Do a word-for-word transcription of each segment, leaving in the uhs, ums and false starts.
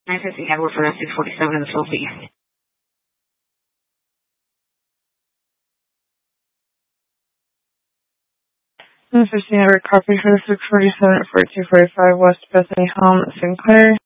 nine fifty Edward for six forty-seven in the Sophie. nine fifty Edward, copy for the six forty-seven for two forty-five West Bethany Home, Sinclair.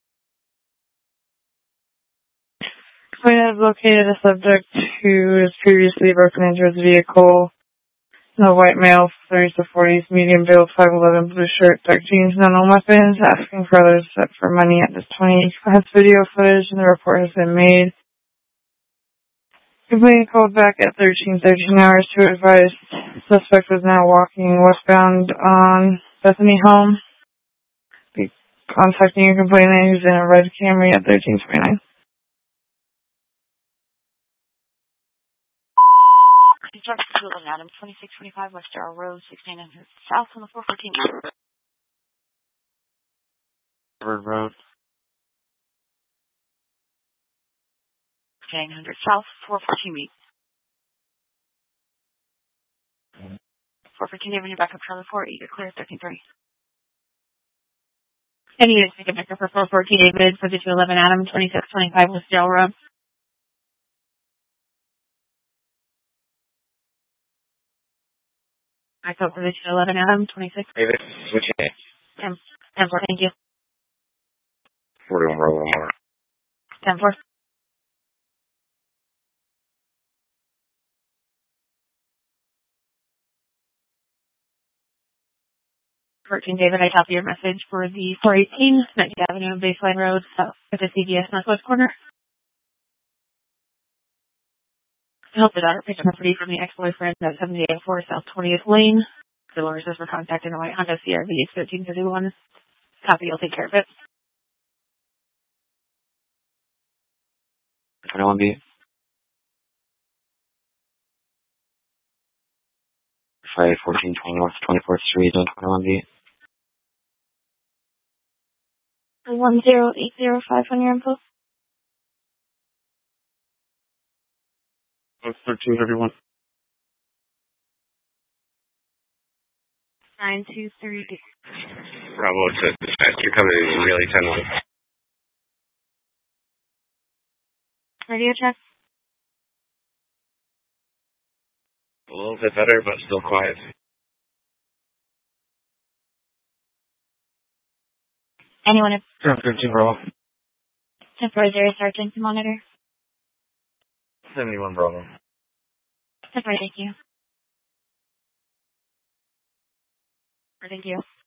Complainant has located a subject who has previously broken into his vehicle. A white male, thirties to forties, medium build, five eleven, blue shirt, dark jeans, no known weapons, asking for others except for money at this twenty. Has video footage and the report has been made. Complainant called back at thirteen thirteen hours to advise suspect was now walking westbound on Bethany Home. Be contacting your complainant who's in a red Camry at thirteen twenty-nine. Adam, twenty-six twenty-five West Darrell Road, sixteen hundred South on the four fourteen. Harvard Road. sixteen hundred South, four fourteen B. four fifteen Avenue, back up Charlie four, eight, you're clear, thirteen thirty. Any units make a pickup for four fourteen David, for the two eleven Adam, twenty-six twenty-five West Darrell Road. I code for the two eleven Adam, twenty-six. David, switch A. ten, ten four, thank you. forty-one Bravo Mark. ten four. fourteen David, I copy your message for the four eighteen, nineteenth Avenue, Baseline Road, south at the C V S Northwest corner. I hope the daughter picked up property from the ex-boyfriend at seventy-eight oh four South twentieth Lane. The lawyers were contacting the white Honda C R V thirteen fifty-one. Copy, you'll take care of it. twenty-one B. Friday, fourteen twenty North twenty-fourth Street on twenty-one B. one zero eight zero five on your info. It's thirteen thirty-one. nine two three. Bravo, it's dispatch. You're coming in really ten one. Radio check. A little bit better, but still quiet. Anyone at fifteen Bravo. temporary area sergeant to monitor? seventy-one Bravo. Temporary, thank you. Thank you.